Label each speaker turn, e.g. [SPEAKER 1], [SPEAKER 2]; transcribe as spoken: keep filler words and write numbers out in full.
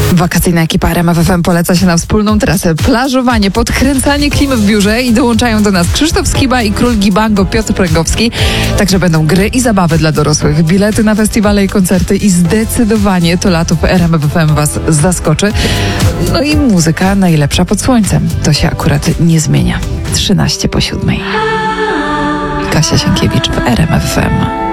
[SPEAKER 1] Wakacyjna ekipa R M F F M poleca się na wspólną trasę, plażowanie, podkręcanie klimy w biurze i dołączają do nas Krzysztof Skiba i król Gibango Piotr Pręgowski. Także będą gry i zabawy dla dorosłych, bilety na festiwale i koncerty i zdecydowanie to lato w R M F F M was zaskoczy. No i muzyka najlepsza pod słońcem. To się akurat nie zmienia. trzynaście po siódmej. Kasia Sienkiewicz w R M F F M.